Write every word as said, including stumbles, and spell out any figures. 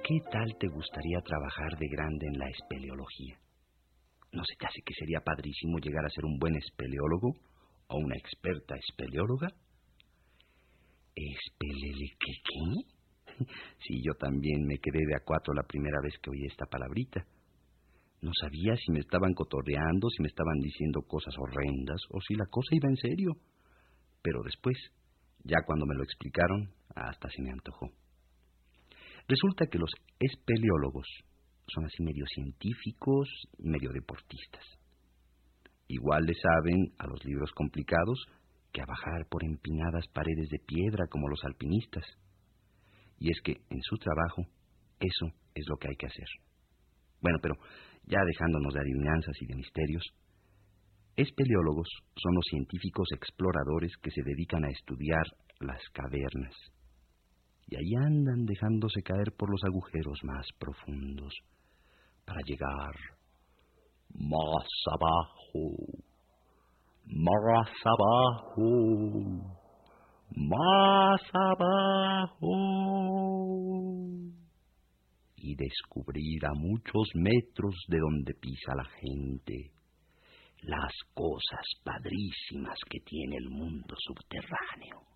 ¿qué tal te gustaría trabajar de grande en la espeleología? ¿No se te hace que sería padrísimo llegar a ser un buen espeleólogo o una experta espeleóloga? ¿Espelele qué qué? Sí, yo también me quedé de a cuatro la primera vez que oí esta palabrita. No sabía si me estaban cotorreando, si me estaban diciendo cosas horrendas o si la cosa iba en serio. Pero después, ya cuando me lo explicaron, hasta se me antojó. Resulta que los espeleólogos son así medio científicos y medio deportistas. Igual le saben a los libros complicados que a bajar por empinadas paredes de piedra como los alpinistas. Y es que en su trabajo eso es lo que hay que hacer. Bueno, pero ya dejándonos de adivinanzas y de misterios, espeleólogos son los científicos exploradores que se dedican a estudiar las cavernas. Y ahí andan dejándose caer por los agujeros más profundos para llegar más abajo, más abajo, más abajo y descubrir a muchos metros de donde pisa la gente las cosas padrísimas que tiene el mundo subterráneo.